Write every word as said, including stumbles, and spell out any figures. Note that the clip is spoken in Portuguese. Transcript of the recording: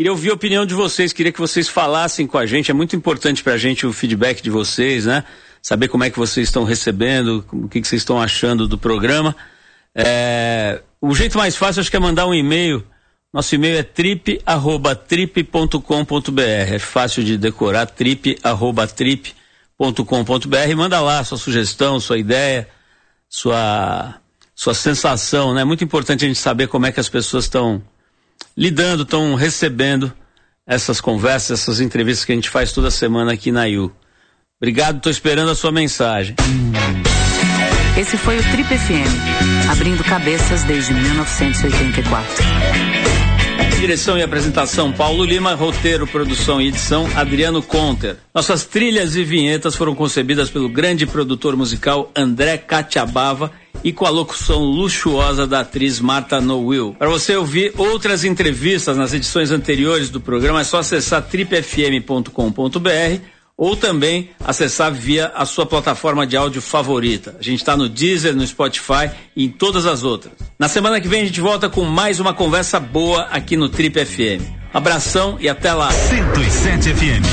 Queria ouvir a opinião de vocês, queria que vocês falassem com a gente, é muito importante pra gente o feedback de vocês, né? Saber como é que vocês estão recebendo, o que, que vocês estão achando do programa. É, o jeito mais fácil acho que é mandar um e-mail. Nosso e-mail é trip arroba trip ponto com ponto br. É fácil de decorar, trip arroba trip ponto com ponto br. Manda lá sua sugestão, sua ideia, sua, sua sensação, né? É muito importante a gente saber como é que as pessoas estão lidando, estão recebendo essas conversas, essas entrevistas que a gente faz toda semana aqui na U. Obrigado, estou esperando a sua mensagem. Esse foi o Trip F M, abrindo cabeças desde mil novecentos e oitenta e quatro. Direção e apresentação Paulo Lima, roteiro, produção e edição Adriano Conter. Nossas trilhas e vinhetas foram concebidas pelo grande produtor musical André Catiabava e com a locução luxuosa da atriz Marta Nowill. Para você ouvir outras entrevistas nas edições anteriores do programa é só acessar trip f m ponto com ponto br ou também acessar via a sua plataforma de áudio favorita. A gente está no Deezer, no Spotify e em todas as outras. Na semana que vem a gente volta com mais uma conversa boa aqui no Trip F M. Abração e até lá. cento e sete F M.